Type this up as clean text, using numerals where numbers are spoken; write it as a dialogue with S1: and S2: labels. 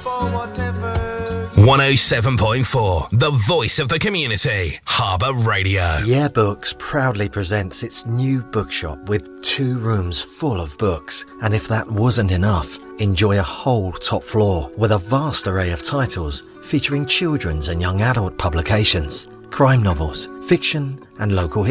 S1: 107.4, the voice of the community, Harbour Radio.
S2: Yeah Books proudly presents its new bookshop with 2 rooms full of books. And if that wasn't enough, enjoy a whole top floor with a vast array of titles featuring children's and young adult publications, crime novels, fiction and local